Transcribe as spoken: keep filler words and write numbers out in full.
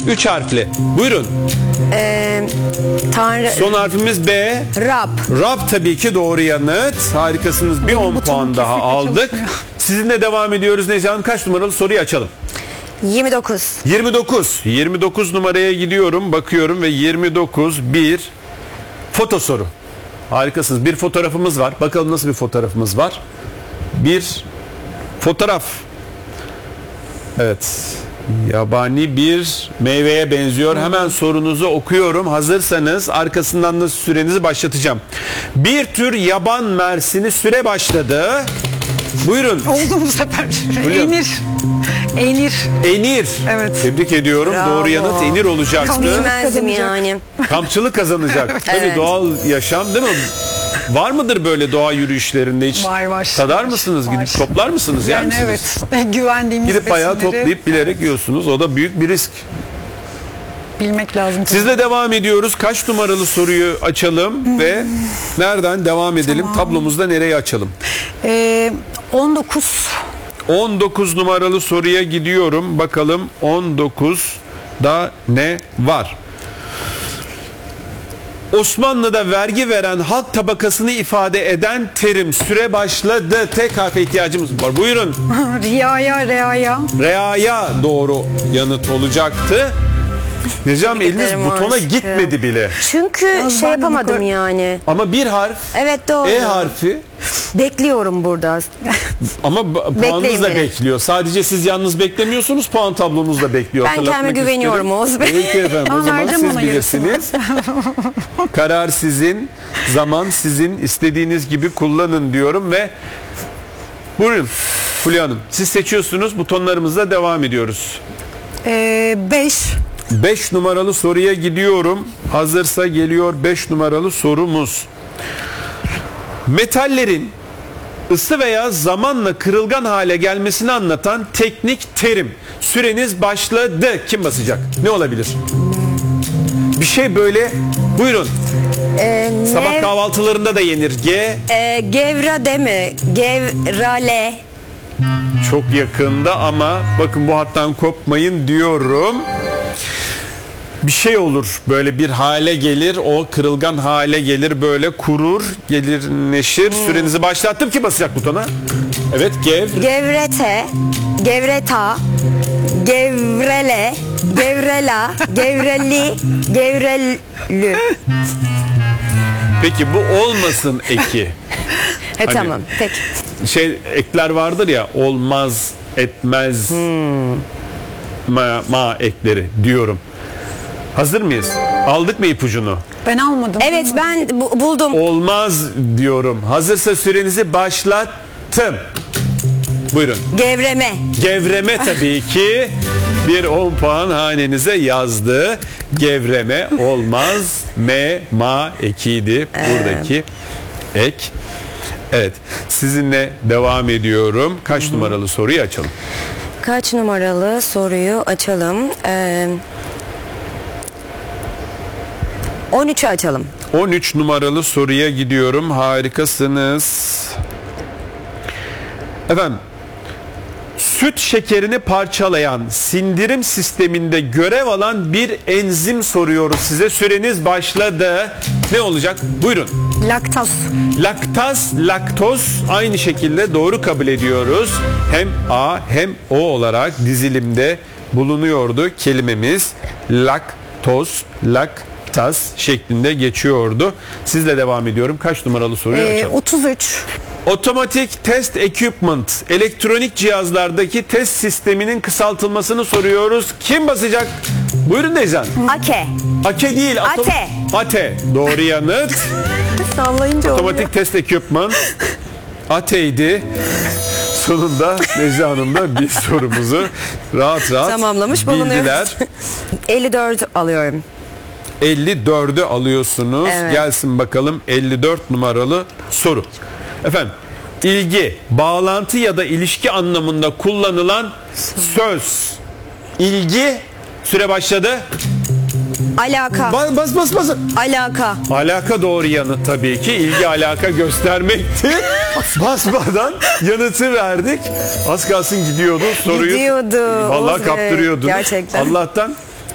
Üç harfli. Buyurun. Ee, Tanrı. Son harfimiz B. Rab. Rab tabii ki doğru yanıt. Harikasınız. Bir on puan daha aldık. Sizinle devam ediyoruz Necla Hanım. Kaç numaralı soruyu açalım? yirmi dokuz. yirmi dokuz. yirmi dokuz numaraya gidiyorum. Bakıyorum ve yirmi dokuz bir foto soru. Harikasınız. Bir fotoğrafımız var. Bakalım nasıl bir fotoğrafımız var. Bir fotoğraf. Evet. Yabani bir meyveye benziyor. Hemen sorunuzu okuyorum. Hazırsanız arkasından da sürenizi başlatacağım. Bir tür yaban mersini, süre başladı. Buyurun. Oldu bu sefer. Buyurun. Enir. Enir. Enir. Evet. Tebrik ediyorum. Bravo. Doğru yanıt enir olacaktı. Bilmezdim yani. Kampçılık kazanacak. Tabii Evet. doğal yaşam değil mi? Var mıdır böyle doğa yürüyüşlerinde hiç? Var, var. Tadar Var, mısınız? var. Gidip toplar mısınız? Yer Yani misiniz? evet. Güvendiğimiz Gidip bayağı besinleri toplayıp bilerek yiyorsunuz. O da büyük bir risk. bilmek lazım. Sizle devam ediyoruz. Kaç numaralı soruyu açalım ve nereden devam edelim? Tablomuzda nereye açalım? Ee, on dokuz. on dokuz numaralı soruya gidiyorum. Bakalım on dokuzda ne var? Osmanlı'da vergi veren halk tabakasını ifade eden terim. Süre başladı. Tek harfe ihtiyacımız var. Buyurun. Riyaya, reaya. Reaya doğru yanıt olacaktı. Necam eliniz ederim butona aşkım. gitmedi bile. Çünkü Ya şey ben yapamadım yukarı- yani. Ama bir harf Evet doğru. E harfi Bekliyorum burada. ama ba- puanınız Bekleyin da beni. bekliyor. Sadece siz yalnız beklemiyorsunuz, puan tablonuz da bekliyor. Ben Hatırlatmak kendime güveniyorum isterim. Oğuz Bey. Peki efendim, o Ben zaman verdim siz ona bilirsiniz. Karar sizin, zaman sizin, istediğiniz gibi kullanın diyorum ve buyurun Fulya Hanım. Siz seçiyorsunuz, butonlarımızla devam ediyoruz. Ee, beş. beş numaralı soruya gidiyorum. Hazırsa geliyor beş numaralı sorumuz. Metallerin ısı veya zamanla kırılgan hale gelmesini anlatan teknik terim. Süreniz başladı. Kim basacak? Ne olabilir? Bir şey böyle. Buyurun. Ee, Sabah nev- kahvaltılarında da yenir. G. e, gevrade mi? Gevrale. Çok yakında ama bakın bu hattan kopmayın diyorum. Bir şey olur, böyle bir hale gelir, o kırılgan hale gelir, böyle kurur, gelir neşir. Sürenizi başlattım. Ki basacak butona? Evet, gev. Gevrete. Gevreta. Gevrele. Gevrela. Gevreli. Gevrelü. Peki bu olmasın eki. He Hani- tamam. Peki. Şey ekler vardır ya, olmaz, etmez, ma, ma ekleri diyorum. Hazır mıyız? Aldık mı ipucunu? Ben almadım. Evet ben bu- buldum. Olmaz diyorum. Hazırsa sürenizi başlattım. Buyurun. Gevreme. Gevreme tabii ki bir on puan hanenize yazdı. Gevreme olmaz. Me, ma ekiydi buradaki ek. Evet. Sizinle devam ediyorum. Kaç numaralı soruyu açalım? Kaç numaralı soruyu açalım? Ee, on üçü açalım. on üç numaralı soruya gidiyorum. Harikasınız. Efendim, süt şekerini parçalayan sindirim sisteminde görev alan bir enzim soruyoruz size. Süreniz başladı. Ne olacak? Buyurun. Laktaz. Laktaz, laktoz aynı şekilde doğru kabul ediyoruz. Hem A hem O olarak dizilimde bulunuyordu kelimemiz. Laktoz, laktaz şeklinde geçiyordu. Sizle devam ediyorum. Kaç numaralı soruyu Ee, açalım? otuz üç. Otomatik test equipment, elektronik cihazlardaki test sisteminin kısaltılmasını soruyoruz. Kim basacak? Buyurun Deyzan. Ake. Ake değil. atom- Ate. Ate. Doğru yanıt. Sallayınca oluyor. Otomatik test equipment. Ate'ydi. Sonunda Necla Hanım da bir sorumuzu rahat rahat Tamamlamış bildiler. bulunuyoruz. elli dört alıyorum. elli dördü alıyorsunuz. Evet. Gelsin bakalım elli dört numaralı soru. Efendim, ilgi, bağlantı ya da ilişki anlamında kullanılan söz. İlgi, süre başladı. Alaka. Bas bas bas. bas. Alaka. Alaka doğru yanıt tabii ki. İlgi alaka göstermekti. Basmadan yanıtı verdik. Az kalsın gidiyordu soruyu. Gidiyordu. Vallahi Oğuz Bey, kaptırıyordunuz. gerçekten. Allah'tan